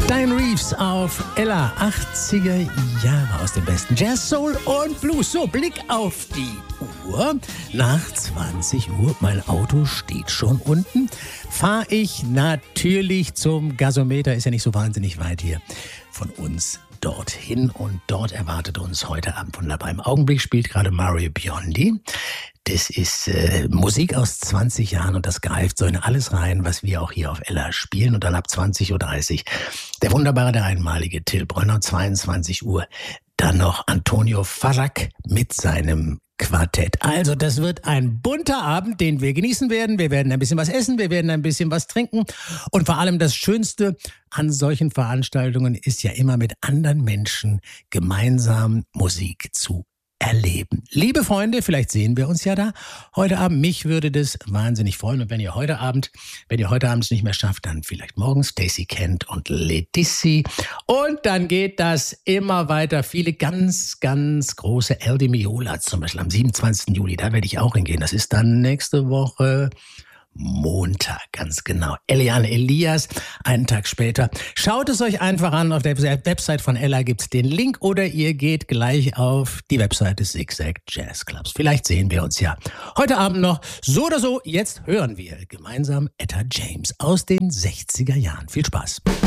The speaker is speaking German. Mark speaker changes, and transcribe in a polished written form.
Speaker 1: Diane Reeves auf Ella, 80er Jahre aus dem besten Jazz, Soul und Blues. So, Blick auf die Uhr. Nach 20 Uhr, mein Auto steht schon unten. Fahre ich natürlich zum Gasometer, ist ja nicht so wahnsinnig weit hier von uns dorthin. Und dort erwartet uns heute Abend wunderbar. Im Augenblick spielt gerade Mario Biondi. Das ist Musik aus 20 Jahren und das greift so in alles rein, was wir auch hier auf Ella spielen. Und dann ab 20.30 Uhr der wunderbare, der einmalige Till Brönner, 22 Uhr. Dann noch Antonio Farrak mit seinem Quartett. Also das wird ein bunter Abend, den wir genießen werden. Wir werden ein bisschen was essen, wir werden ein bisschen was trinken. Und vor allem das Schönste an solchen Veranstaltungen ist ja immer mit anderen Menschen gemeinsam Musik zu erleben. Liebe Freunde, vielleicht sehen wir uns ja da heute Abend. Mich würde das wahnsinnig freuen. Und wenn ihr heute Abend es nicht mehr schafft, dann vielleicht morgen Stacey Kent und Letici. Und dann geht das immer weiter. Viele ganz, ganz große El Di Meola zum Beispiel am 27. Juli. Da werde ich auch hingehen. Das ist dann nächste Woche Montag, ganz genau. Eliane Elias, einen Tag später. Schaut es euch einfach an. Auf der Website von Ella gibt es den Link oder ihr geht gleich auf die Website des Zigzag Jazz Clubs. Vielleicht sehen wir uns ja heute Abend noch. So oder so, jetzt hören wir gemeinsam Etta James aus den 60er Jahren. Viel Spaß.